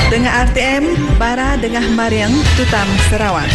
Dengan RTM, Bara Dengah Mariang, Tutam Sarawak.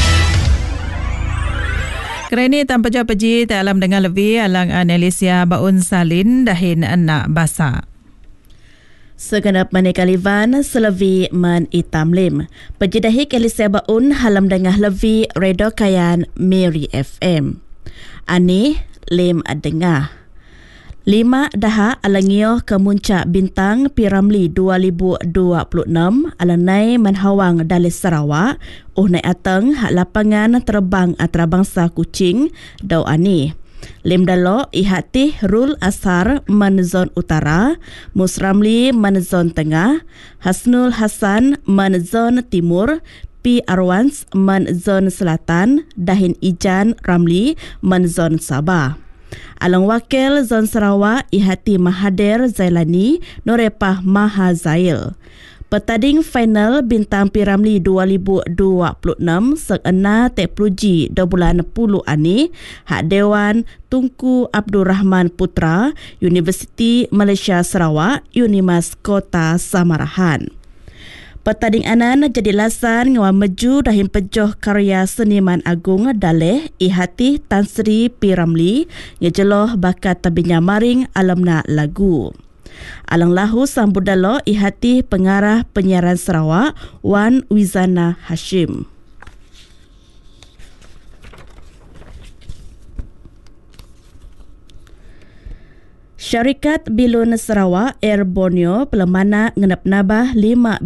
Kerana tanpa jawab peji alam dengan lebih alang Analisia Baun Salin dahin anak basa. Segenap menikalivan selevi man itam lim. Pejidahik Elisa Baun halam dengah levi Redo Kayan Mary FM. Ani lim adengah. 5 daha alangio ke muncak bintang Piramli 2026 alanai manhawang Dalai Sarawak naik ateng hak lapangan terbang antarabangsa Kuching dau ani. Lim dalo ihati Rul Asar man zon utara, Musramli man zon tengah, Hasnul Hasan man zon timur, P. Arwans man zon selatan, Dahin Ijan Ramli man zon Sabah. Alang wakil zon Sarawak ihati Mahathir Zailani Norepah Maha Zail. Petading final bintang Piramli 2026 sekena teknologi 2 bulan 10 ani hak Dewan Tunku Abdul Rahman Putra Universiti Malaysia Sarawak Unimas Kota Samarahan. Petading anan jadi lasan ngawan meju dahin pejoh karya seniman agung Daleh ihati Tan Sri Piramli ngejeloh bakat tabinya maring alamna lagu. Alang lahu sambudalo ihati pengarah penyiaran Sarawak Wan Wizana Hashim. Syarikat Bilun Sarawak Air Borneo pelemana ngenap nabah 5